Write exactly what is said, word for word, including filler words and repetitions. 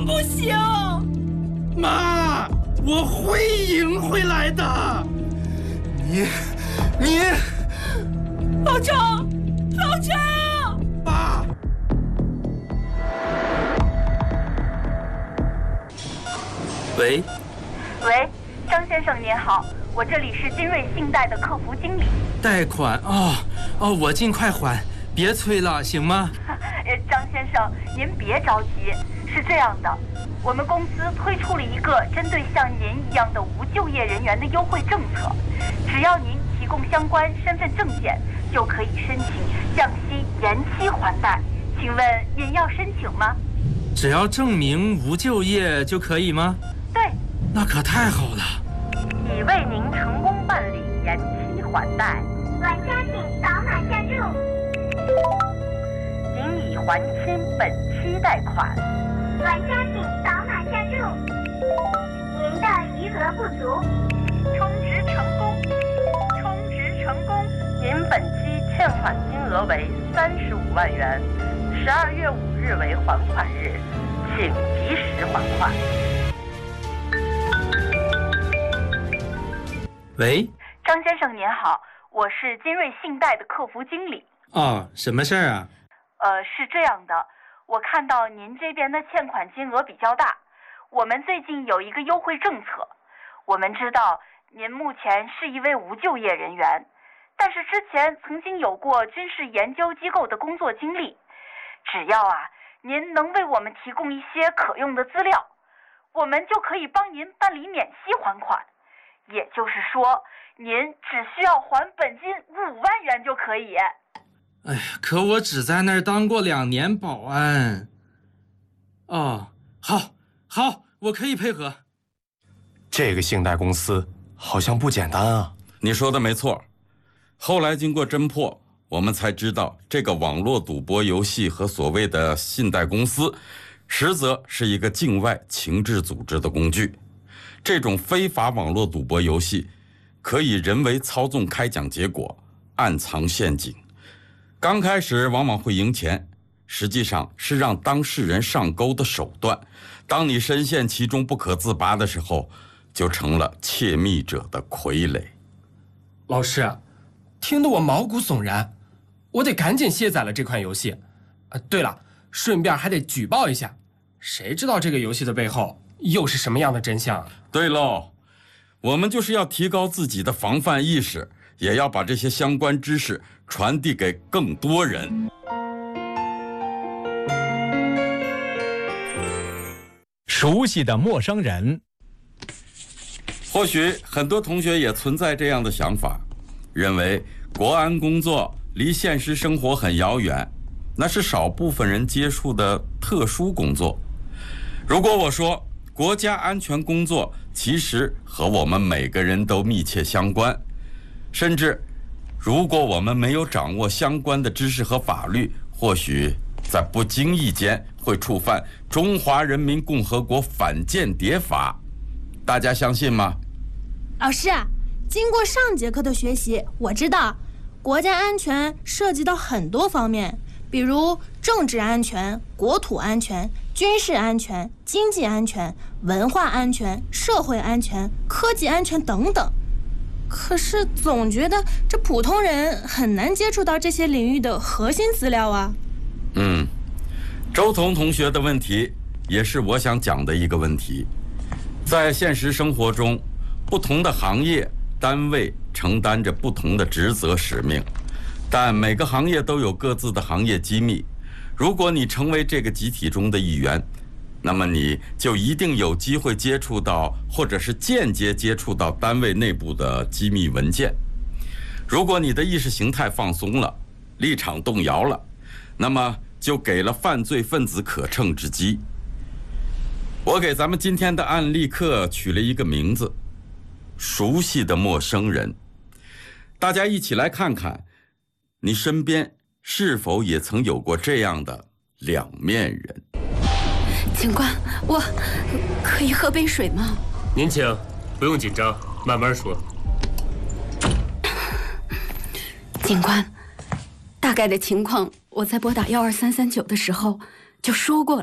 能不行？ 妈，我会赢回来的。 你，你， 老张，老张， 爸。 喂， 喂，张先生您好，我这里是金瑞信贷的客服经理。 贷款哦哦，我尽快还，别催了，行吗？ 张先生，您别着急，是这样的，我们公司推出了一个针对像您一样的无就业人员的优惠政策，只要您提供相关身份证件，就可以申请降息延期还贷。请问您要申请吗？ 只要证明无就业就可以吗？ 对， 那可太好了。 已为您成功办理延期还贷， 玩家请扫码下注。 您已还清本期贷款， 玩家请扫码下注。您的余额不足， 充值成功，充值成功。您本期欠款金额为三十五万元，十二月五日为还款日，请及时还款。 喂， 张先生您好，我是金瑞信贷的客服经理。 哦，什么事儿啊？ 呃，是这样的，我看到您这边的欠款金额比较大，我们最近有一个优惠政策。我们知道您目前是一位无就业人员，但是之前曾经有过军事研究机构的工作经历，只要啊您能为我们提供一些可用的资料，我们就可以帮您办理免息还款。也就是说，您只需要还本金五万元就可以。 哎呀，可我只在那儿当过两年保安。哦，好，好，我可以配合。 这个信贷公司好像不简单啊。 你说的没错，后来经过侦破，我们才知道这个网络赌博游戏和所谓的信贷公司，实则是一个境外情治组织的工具。这种非法网络赌博游戏可以人为操纵开奖结果，暗藏陷阱。刚开始往往会赢钱，实际上是让当事人上钩的手段。当你深陷其中不可自拔的时候，就成了窃密者的傀儡。 老师，听得我毛骨悚然，我得赶紧卸载了这款游戏。啊，对了，顺便还得举报一下，谁知道这个游戏的背后又是什么样的真相？ 对喽，我们就是要提高自己的防范意识，也要把这些相关知识传递给更多人。 熟悉的陌生人。 或许很多同学也存在这样的想法，认为国安工作离现实生活很遥远，那是少部分人接触的特殊工作。如果我说国家安全工作其实和我们每个人都密切相关，甚至如果我们没有掌握相关的知识和法律，或许在不经意间会触犯《中华人民共和国反间谍法》，大家相信吗？ 老师，经过上节课的学习，我知道国家安全涉及到很多方面，比如政治安全、国土安全、军事安全、经济安全、文化安全、社会安全、科技安全等等。可是总觉得这普通人很难接触到这些领域的核心资料啊。 嗯，周彤同学的问题也是我想讲的一个问题。在现实生活中，不同的行业单位承担着不同的职责使命，但每个行业都有各自的行业机密。如果你成为这个集体中的一员，那么你就一定有机会接触到，或者是间接接触到单位内部的机密文件。如果你的意识形态放松了，立场动摇了，那么就给了犯罪分子可乘之机。我给咱们今天的案例课取了一个名字：熟悉的陌生人。大家一起来看看，你身边是否也曾有过这样的两面人？ 警官，我可以喝杯水吗？ 您请，不用紧张，慢慢说。 警官，大概的情况我在拨打幺二三三九的时候就说过了。